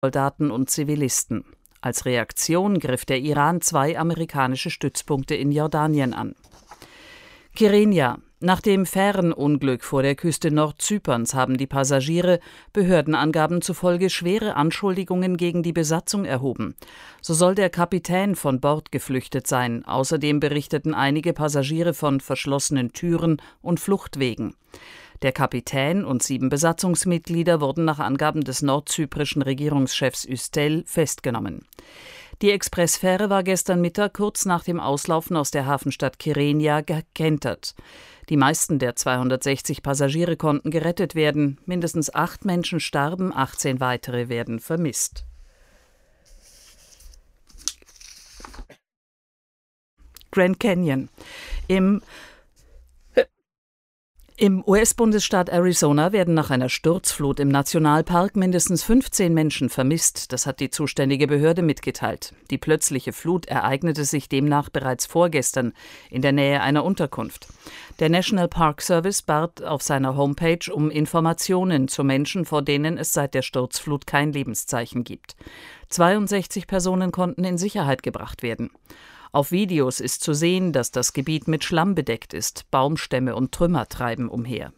Soldaten und Zivilisten. Als Reaktion griff der Iran 2 amerikanische Stützpunkte in Jordanien an. Kyrenia. Nach dem Fährenunglück vor der Küste Nordzyperns haben die Passagiere Behördenangaben zufolge schwere Anschuldigungen gegen die Besatzung erhoben. So soll der Kapitän von Bord geflüchtet sein. Außerdem berichteten einige Passagiere von verschlossenen Türen und Fluchtwegen. Der Kapitän und 7 Besatzungsmitglieder wurden nach Angaben des nordzyprischen Regierungschefs Üstel festgenommen. Die Expressfähre war gestern Mittag kurz nach dem Auslaufen aus der Hafenstadt Kyrenia gekentert. Die meisten der 260 Passagiere konnten gerettet werden. Mindestens 8 Menschen starben, 18 weitere werden vermisst. Grand Canyon. Im US-Bundesstaat Arizona werden nach einer Sturzflut im Nationalpark mindestens 15 Menschen vermisst. Das hat die zuständige Behörde mitgeteilt. Die plötzliche Flut ereignete sich demnach bereits vorgestern in der Nähe einer Unterkunft. Der National Park Service bat auf seiner Homepage um Informationen zu Menschen, vor denen es seit der Sturzflut kein Lebenszeichen gibt. 62 Personen konnten in Sicherheit gebracht werden. Auf Videos ist zu sehen, dass das Gebiet mit Schlamm bedeckt ist. Baumstämme und Trümmer treiben umher.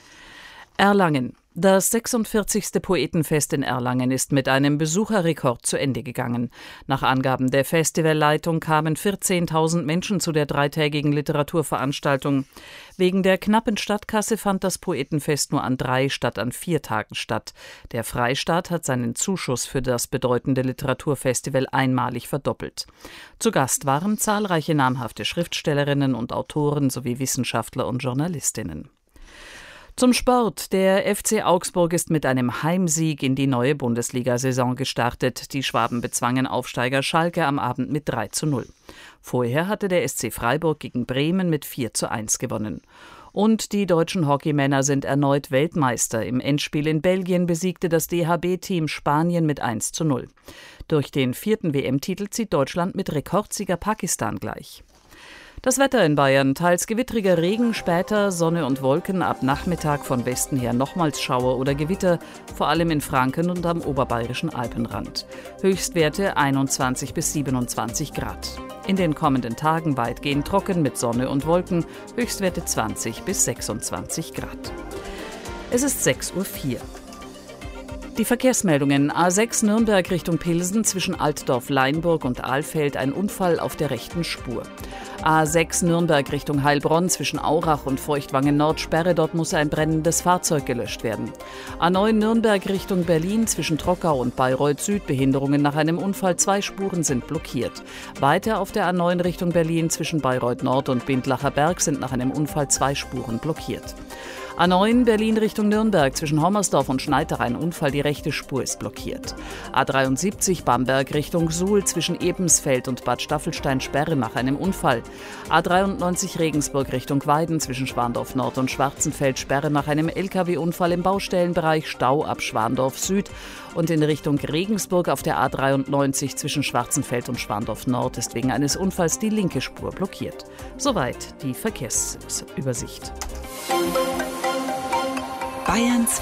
Erlangen. Das 46. Poetenfest in Erlangen ist mit einem Besucherrekord zu Ende gegangen. Nach Angaben der Festivalleitung kamen 14.000 Menschen zu der dreitägigen Literaturveranstaltung. Wegen der knappen Stadtkasse fand das Poetenfest nur an 3 statt an 4 Tagen statt. Der Freistaat hat seinen Zuschuss für das bedeutende Literaturfestival einmalig verdoppelt. Zu Gast waren zahlreiche namhafte Schriftstellerinnen und Autoren sowie Wissenschaftler und Journalistinnen. Zum Sport. Der FC Augsburg ist mit einem Heimsieg in die neue Bundesliga-Saison gestartet. Die Schwaben bezwangen Aufsteiger Schalke am Abend mit 3:0. Vorher hatte der SC Freiburg gegen Bremen mit 4:1 gewonnen. Und die deutschen Hockeymänner sind erneut Weltmeister. Im Endspiel in Belgien besiegte das DHB-Team Spanien mit 1:0. Durch den 4. WM-Titel zieht Deutschland mit Rekordsieger Pakistan gleich. Das Wetter in Bayern, teils gewittriger Regen, später Sonne und Wolken, ab Nachmittag von Westen her nochmals Schauer oder Gewitter, vor allem in Franken und am oberbayerischen Alpenrand. Höchstwerte 21 bis 27 Grad. In den kommenden Tagen weitgehend trocken mit Sonne und Wolken, Höchstwerte 20 bis 26 Grad. Es ist 6:04 Uhr. Die Verkehrsmeldungen: A6 Nürnberg Richtung Pilsen zwischen Altdorf-Leinburg und Alfeld ein Unfall auf der rechten Spur. A6 Nürnberg Richtung Heilbronn zwischen Aurach und Feuchtwangen-Nord Sperre, dort muss ein brennendes Fahrzeug gelöscht werden. A9 Nürnberg Richtung Berlin zwischen Trockau und Bayreuth Süd Behinderungen nach einem Unfall, 2 Spuren sind blockiert. Weiter auf der A9 Richtung Berlin zwischen Bayreuth Nord und Bindlacher Berg sind nach einem Unfall 2 Spuren blockiert. A9 Berlin Richtung Nürnberg zwischen Hommersdorf und Schneider ein Unfall, die rechte Spur ist blockiert. A73 Bamberg Richtung Suhl zwischen Ebensfeld und Bad Staffelstein Sperre nach einem Unfall. A93 Regensburg Richtung Weiden zwischen Schwandorf Nord und Schwarzenfeld Sperre nach einem LKW-Unfall im Baustellenbereich, Stau ab Schwandorf Süd. Und in Richtung Regensburg auf der A93 zwischen Schwarzenfeld und Schwandorf Nord ist wegen eines Unfalls die linke Spur blockiert. Soweit die Verkehrsübersicht. Bayern 2.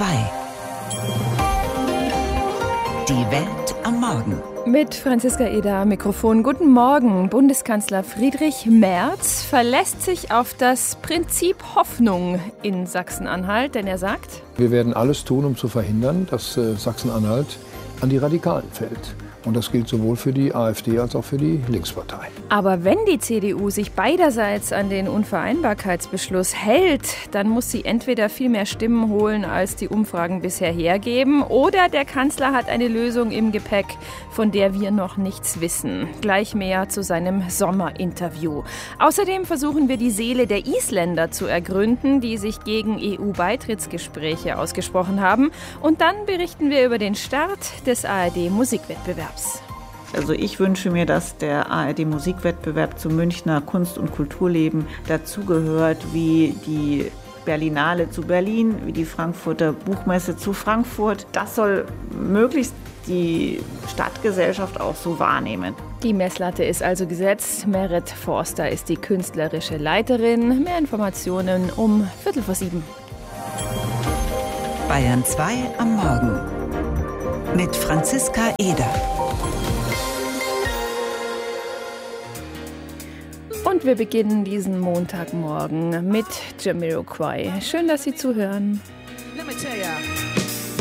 Die Welt am Morgen. Mit Franziska Eder am Mikrofon. Guten Morgen. Bundeskanzler Friedrich Merz verlässt sich auf das Prinzip Hoffnung in Sachsen-Anhalt, denn er sagt: Wir werden alles tun, um zu verhindern, dass Sachsen-Anhalt an die Radikalen fällt. Und das gilt sowohl für die AfD als auch für die Linkspartei. Aber wenn die CDU sich beiderseits an den Unvereinbarkeitsbeschluss hält, dann muss sie entweder viel mehr Stimmen holen, als die Umfragen bisher hergeben, oder der Kanzler hat eine Lösung im Gepäck, von der wir noch nichts wissen. Gleich mehr zu seinem Sommerinterview. Außerdem versuchen wir, die Seele der Isländer zu ergründen, die sich gegen EU-Beitrittsgespräche ausgesprochen haben. Und dann berichten wir über den Start des ARD-Musikwettbewerbs. Also ich wünsche mir, dass der ARD-Musikwettbewerb zum Münchner Kunst- und Kulturleben dazugehört, wie die Berlinale zu Berlin, wie die Frankfurter Buchmesse zu Frankfurt. Das soll möglichst die Stadtgesellschaft auch so wahrnehmen. Die Messlatte ist also gesetzt. Merit Forster ist die künstlerische Leiterin. Mehr Informationen um 6:45. Bayern 2 am Morgen. mit Franziska Eder. Und wir beginnen diesen Montagmorgen mit Jamiroquai. Schön, dass Sie zuhören. Let me tell ya.